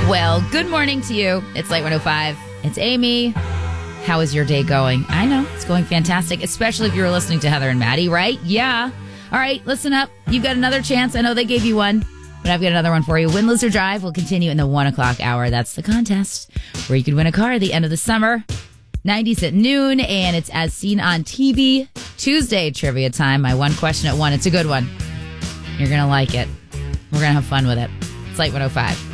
Well, good morning to you. It's Light 105. It's Amy. How is your day going? I know it's going fantastic, especially if you were listening to Heather and Maddie, right? Yeah. All right, listen up. You've got another chance. I know they gave you one, but I've got another one for you. Win, Lose, or Drive will continue in the 1 o'clock hour. That's the contest where you could win a car at the end of the summer. 90s at noon, and it's as seen on TV. Tuesday trivia time. My one question at 1. It's a good one. You're going to like it. We're going to have fun with it. It's Light 105.